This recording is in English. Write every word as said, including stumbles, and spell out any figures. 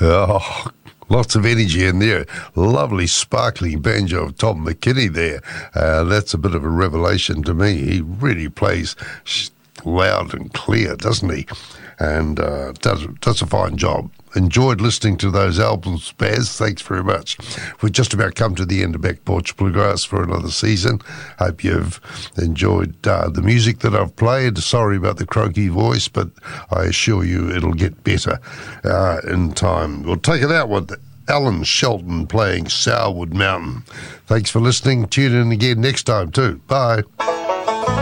Oh, lots of energy in there. Lovely sparkling banjo of Tom McKinney there. Uh, that's a bit of a revelation to me. He really plays loud and clear, doesn't he? And uh, does, does a fine job. Enjoyed listening to those albums, Baz. Thanks very much. We've just about come to the end of Back Porch Bluegrass for another season. Hope you've enjoyed uh, the music that I've played. Sorry about the croaky voice, but I assure you it'll get better uh, in time. We'll take it out with Alan Shelton playing Sourwood Mountain. Thanks for listening. Tune in again next time too. Bye.